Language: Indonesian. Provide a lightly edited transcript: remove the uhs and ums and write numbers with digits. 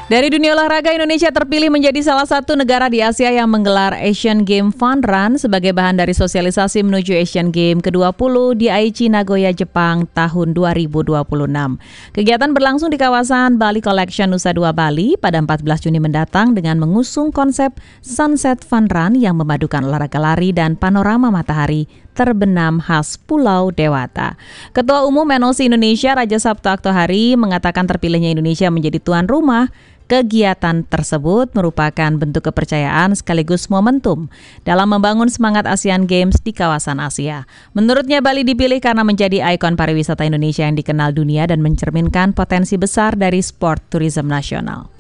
Dari dunia olahraga, Indonesia terpilih menjadi salah satu negara di Asia yang menggelar Asian Games Fun Run sebagai bahan dari sosialisasi menuju Asian Games ke-20 di Aichi, Nagoya, Jepang tahun 2026. Kegiatan berlangsung di kawasan Bali Collection Nusa Dua Bali pada 14 Juni mendatang dengan mengusung konsep Sunset Fun Run yang memadukan olahraga lari dan panorama matahari terbenam khas Pulau Dewata. Ketua Umum NOC Indonesia Raja Sabto Oktohari mengatakan terpilihnya Indonesia menjadi tuan rumah kegiatan tersebut merupakan bentuk kepercayaan sekaligus momentum dalam membangun semangat Asian Games di kawasan Asia. Menurutnya Bali dipilih karena menjadi ikon pariwisata Indonesia yang dikenal dunia dan mencerminkan potensi besar dari sport tourism nasional.